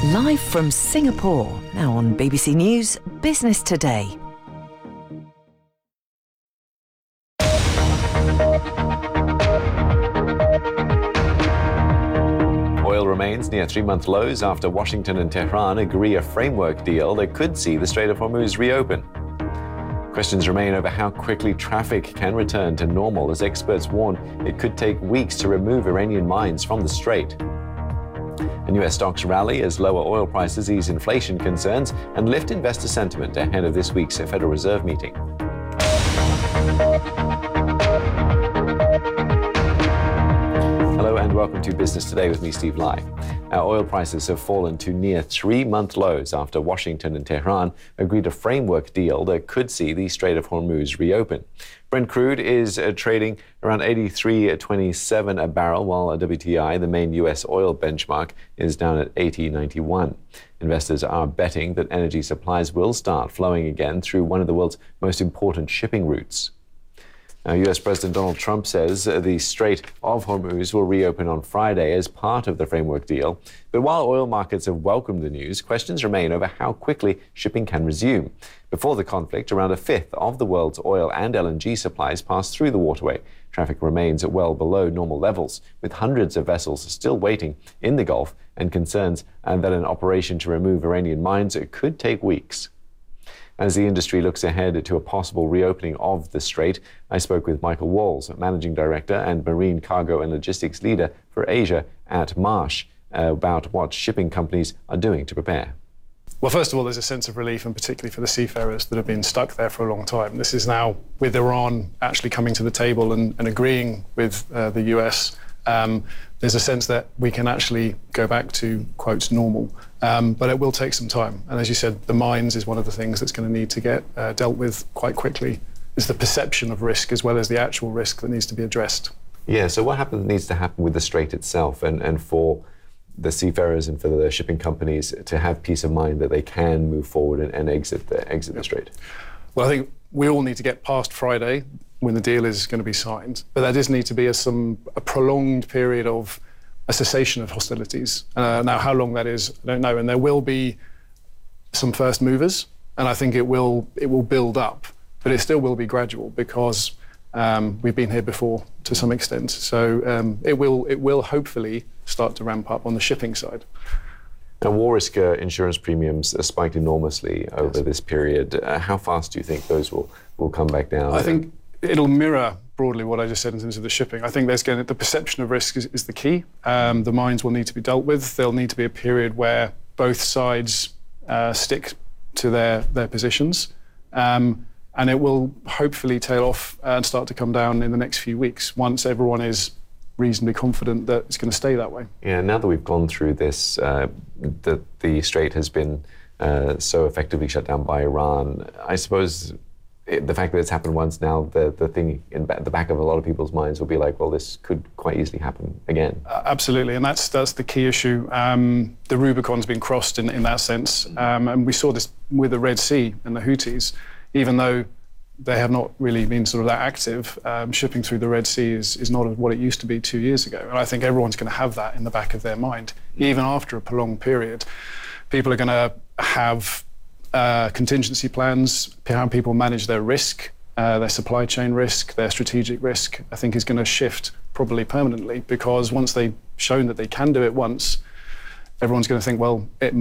Live from Singapore, now on BBC News Business Today. Oil remains near three-month lows after Washington and Tehran agree a framework deal that could see the Strait of Hormuz reopen. Questions remain over how quickly traffic can return to normal, as experts warn it could take weeks to remove Iranian mines from the strait. And US stocks rally as lower oil prices ease inflation concerns and lift investor sentiment ahead of this week's Federal Reserve meeting. Hello and welcome to Business Today with me, Steve Lai. Our oil prices have fallen to near three-month lows after Washington and Tehran agreed a framework deal that could see the Strait of Hormuz reopen. Brent crude is trading around $83.27 a barrel, while WTI, the main US oil benchmark, is down at $80.91. Investors are betting that energy supplies will start flowing again through one of the world's most important shipping routes. Now, US President Donald Trump says the Strait of Hormuz will reopen on Friday as part of the framework deal. But while oil markets have welcomed the news, questions remain over how quickly shipping can resume. Before the conflict, around a fifth of the world's oil and LNG supplies passed through the waterway. Traffic remains well below normal levels, with hundreds of vessels still waiting in the Gulf and concerns that an operation to remove Iranian mines could take weeks. As the industry looks ahead to a possible reopening of the strait, I spoke with Michael Walls, Managing Director and Marine Cargo and Logistics Leader for Asia at Marsh, about what shipping companies are doing to prepare. Well, first of all, there's a sense of relief, and particularly for the seafarers that have been stuck there for a long time. This is now with Iran actually coming to the table and agreeing with the US. There's a sense that we can actually go back to, quote, normal. But it will take some time. And as you said, the mines is one of the things that's going to need to get dealt with quite quickly. It's the perception of risk as well as the actual risk that needs to be addressed. Yeah, so what needs to happen with the strait itself and for the seafarers and for the shipping companies to have peace of mind that they can move forward and exit the strait? Well, I think we all need to get past Friday when the deal is going to be signed. But there does need to be a prolonged period of a cessation of hostilities. Now, how long that is, I don't know. And there will be some first movers, and I think it will build up. But it still will be gradual because we've been here before to some extent. So it will hopefully start to ramp up on the shipping side. Now, war risk insurance premiums spiked enormously over this period. How fast do you think those will come back down? I think it'll mirror broadly what I just said in terms of the shipping. I think the perception of risk is the key. The mines will need to be dealt with. There'll need to be a period where both sides stick to their positions. And it will hopefully tail off and start to come down in the next few weeks once everyone is reasonably confident that it's going to stay that way. Yeah, now that we've gone through this, the strait has been so effectively shut down by Iran, I suppose the fact that it's happened once now, the thing in the back of a lot of people's minds will be like, well, this could quite easily happen again. Absolutely, and that's the key issue. The Rubicon's been crossed in that sense, and we saw this with the Red Sea and the Houthis. Even though they have not really been sort of that active, shipping through the Red Sea is not what it used to be 2 years ago. And I think everyone's going to have that in the back of their mind. Even after a prolonged period, people are going to have contingency plans, how people manage their risk, their supply chain risk, their strategic risk, I think is going to shift probably permanently, because once they've shown that they can do it once, everyone's going to think, well, it